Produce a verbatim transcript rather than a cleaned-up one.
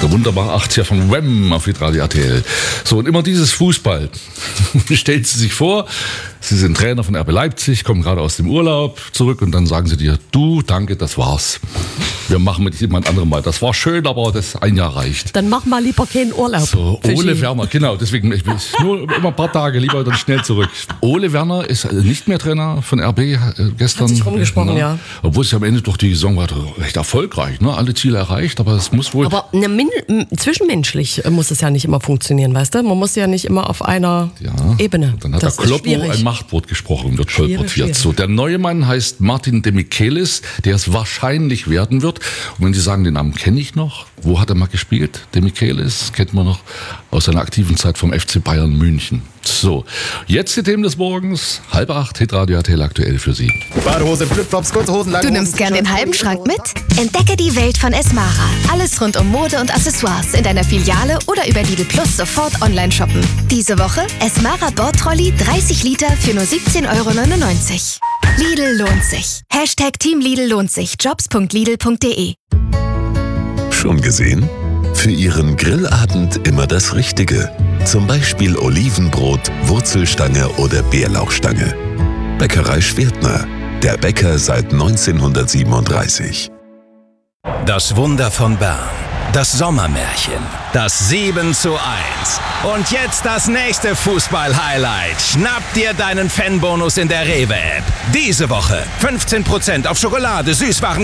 Der wunderbare achtziger von Wham auf Hitradio R T L. So, und immer dieses Fußball. Stellen Sie sich vor, Sie sind Trainer von R B Leipzig, kommen gerade aus dem Urlaub zurück und dann sagen Sie dir, du, danke, das war's. Wir machen mit jemand anderem mal. Das war schön, aber das ein Jahr reicht. Dann mach mal lieber keinen Urlaub. So, Ole Werner, genau, deswegen, ich bin nur immer ein paar Tage lieber dann schnell zurück. Ole Werner ist nicht mehr Trainer von R B äh, gestern. Hat sich rumgesprochen, ne? ja. Obwohl es ja am Ende doch die Saison war recht erfolgreich, ne? Alle Ziele erreicht, aber es muss wohl... Aber ne, min, m, zwischenmenschlich muss es ja nicht immer funktionieren, weißt du? Man muss ja nicht immer auf einer ja, Ebene. Dann hat das der Kloppo ein Machtwort gesprochen, wird schwierig, kolportiert. schwierig. So, der neue Mann heißt Martin de Michelis, der es wahrscheinlich werden wird. Und wenn Sie sagen, den Namen kenne ich noch, wo hat er mal gespielt? De Michelis kennt man noch aus seiner aktiven Zeit vom F C Bayern München. So, jetzt die Themen des Morgens, halb acht, Hitradio R T L aktuell für Sie. Badehose, Flipflops, kurze Hosen, lange Du Hosen, nimmst gern den T-Shirts. halben Schrank mit? Entdecke die Welt von Esmara. Alles rund um Mode und Accessoires in deiner Filiale oder über Lidl Plus sofort online shoppen. Diese Woche Esmara Bordtrolley dreißig Liter für nur siebzehn Euro neunundneunzig. Lidl lohnt sich. Hashtag Team Lidl lohnt sich. jobs punkt lidl punkt de. Schon gesehen? Für Ihren Grillabend immer das Richtige. Zum Beispiel Olivenbrot, Wurzelstange oder Bärlauchstange. Bäckerei Schwertner. Der Bäcker seit neunzehnhundertsiebenunddreißig. Das Wunder von Bern. Das Sommermärchen. Das sieben zu eins. Und jetzt das nächste Fußball-Highlight. Schnapp dir deinen Fanbonus in der Rewe-App. Diese Woche fünfzehn Prozent auf Schokolade, Süßwaren,